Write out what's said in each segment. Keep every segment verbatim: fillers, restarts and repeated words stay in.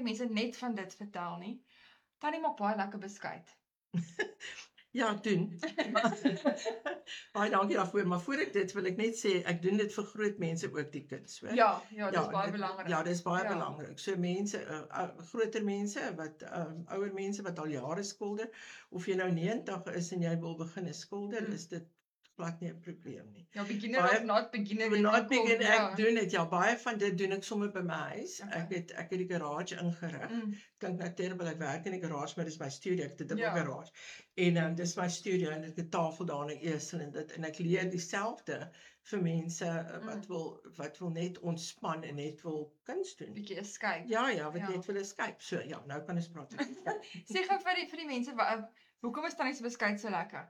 mense net van dit vertel nie. Tannie maak baie lekker beskuit. Ja, doen. Baie dankie daarvoor, maar voor ek dit wil ek net sê, ek doen dit vir groot mense ook die kuns, hoor. Ja, ja, dis Ja, baie dit- belangrik. Ja, dis baie Ja. belangrik. So mense, uh, uh, groter mense, wat um, ouer mense wat al jare skilder, of jy nou negentig is en jy wil begin skilder, Mm. is dit glad nie 'n probleem nie. Ja, beginner Baie- of not beginner. We're jy not kan kom, begin, ja. ek doen dit, ja, baie van dit doen ek sommer by my huis. Okay. Ek het ek het die garage ingerig. Mm. Klink nou terrible, ek werk in die garage, maar dis my studio, ek het 'n dubbel Ja. garage. En um, dis my studio en ek het 'n tafel daar en 'n easel en dit en ek leer dieselfde vir mense uh, wat Mm. wil wat wil net ontspan en net wil kuns doen. Bietjie escape. Ja, ja, wat Ja. net wil escape. So ja, nou kan ons praat. Sê gou vir die vir die mense wat hoekom is tannie se beskuit so lekker?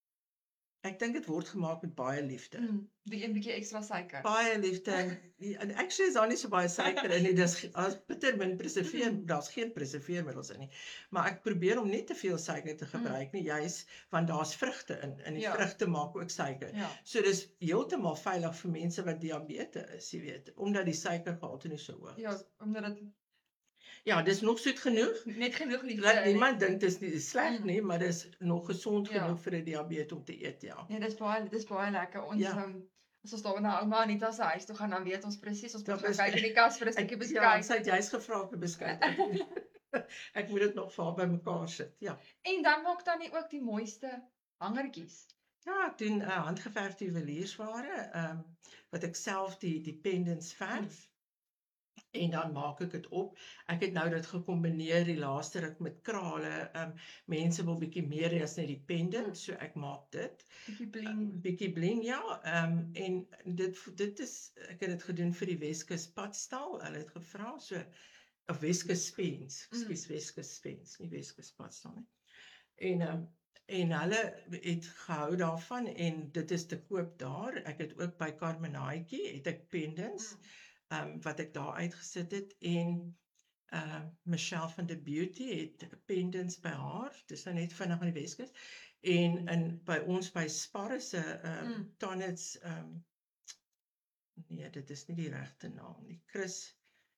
Ek dink dit word gemaak met baie liefde. Mm. Die een bietjie ekstra suiker. Baie liefde. En actually is daar nie so baie suiker in nie. Dis as bitter min preserveer, daar's geen preserveermiddels in nie. Maar ek probeer om nie te veel suiker te gebruik nie, juis want daar's vrugte in en die Ja. vrugte maak ook suiker. Ja. So dis heeltemal veilig vir mense wat diabetes is, jy weet, omdat die suikergehalte nie so hoog is. Ja, omdat dit Ja, dis nog soet genoeg. net genoeg liefde. Laat in niemand dink dit is nie sleg Mm. nie, maar dis nog gesond Ja. genoeg vir 'n diabetes om te eet, ja. Nee, dis baie dis baie lekker. Ons Ja. um, as ons daar na ouma Anita se huis toe gaan, dan weet ons presies ons Dat moet gaan is- kyk in die kas vir 'n Ek, stukkie ja, beskuit. sy het juist gevra vir beskuit. Ek, ek moet dit nog vir haar bymekaar sit. Ja. En dan maak tannie ook die mooiste hangertjies. Ja, ek doen uh, handgeverfde juweliersware, ehm um, wat ek self die die pendants verf. En dan maak ek dit op. Ek het nou dit gekombineer die laaste ruk met krale. Ehm um, mense wil bietjie meer hê as net die pendant, so ek maak dit. Bietjie bling. Um, bietjie bling, ja. Ehm um, en dit dit is ek het dit gedoen vir die Weskus padstal. Hulle het gevra so of Weskus Spens, ekskuus Weskus Spens, nie Weskus padstal nie. En ehm um, en hulle het gehou daarvan en dit is te koop daar. Ek het ook by Carmenaatjie het ek pendants um, wat ek daar uitgesit het en uh, Michelle van the Beauty het pendants by haar. Dis nou net vinnig aan die Weskus. En in by ons by Sparre se um, Mm. Tonnets um, nee, dit is nie die regte naam nie. Chris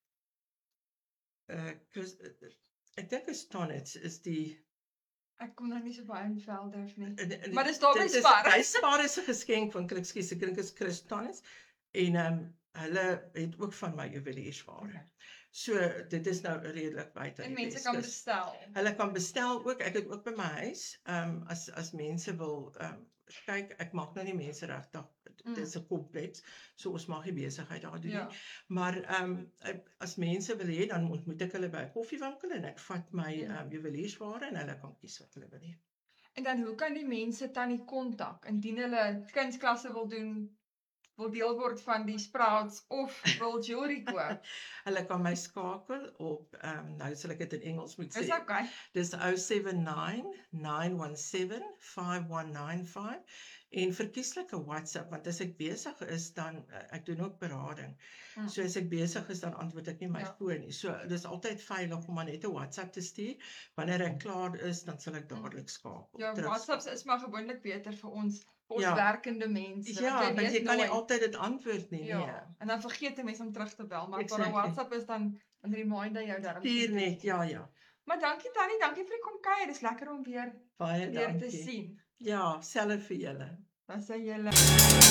uh, Chris uh, ek dink is Tonnets is die Ek kom nou nie so baie in Veldorf nie. En- en- Maar dis daar by dit is- Spar. By Spar is 'n geskenk van ekskuus, ek dink is Chris Tannis en ehm um, hulle het ook van my juweliersware. Okay. So dit is nou redelik buite. En die mense kan Weskus. bestel. Hulle kan bestel ook. Ek het ook by my huis. Ehm um, as as mense wil ehm um, kyk, ek maak nou nie mense regtig. Mm. Dit is 'n kompleks. So ons mag nie besigheid daar doen Ja. nie. Maar ehm um, as mense wil hê, dan ontmoet ek hulle by 'n koffiewinkel en ek vat my Mm. ehm um, juweliersware en hulle kan kies wat hulle wil hê. En dan hoe kan die mense tannie kontak indien hulle kunsklasse wil doen, wil deel word van die Sprouts of wil jewelry koop? Hulle kan my skakel op ehm um, nou sal ek dit in Engels moet Is sê. okay. Dis zero seven nine, nine one seven, five one nine five en verkieslike WhatsApp want as ek besig is dan uh, ek doen ook berading. Mm. So as ek besig is dan antwoord ek nie my Ja. foon nie. So dis altyd veilig om maar net 'n WhatsApp te stuur. Wanneer ek klaar is, dan sal ek dadelik skakel. Ja, terug WhatsApps is maar gewoonlik beter vir ons vir ons Ja. werkende mense. Ja, want want jy weet kan nie nooit. altyd dit antwoord nie. Ja, Nee. en dan vergeet 'n mens om terug te bel, maar as daar 'n Exactly. WhatsApp is dan dan reminder jou daarom. Stuur net, ja ja. Maar dankie tannie, dankie vir die kom kuier. Dis lekker om weer Baie weer te dankie. sien. Ja, selfe vir julle. Dan sê julle